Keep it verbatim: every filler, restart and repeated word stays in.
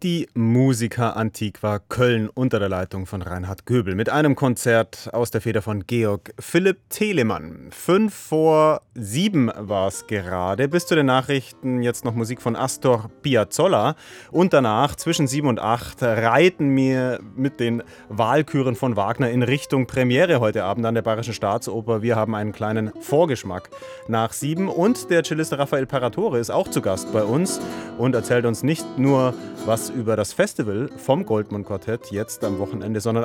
Die Musica Antiqua Köln unter der Leitung von Reinhard Göbel mit einem Konzert aus der Feder von Georg Philipp Telemann. Fünf vor sieben war es gerade. Bis zu den Nachrichten jetzt noch Musik von Astor Piazzolla. Und danach zwischen sieben und acht reiten wir mit den Walküren von Wagner in Richtung Premiere heute Abend an der Bayerischen Staatsoper. Wir haben einen kleinen Vorgeschmack nach sieben. Und der Cellist Raphael Paratore ist auch zu Gast bei uns und erzählt uns nicht nur was über das Festival vom Goldmund Quartett jetzt am Wochenende, sondern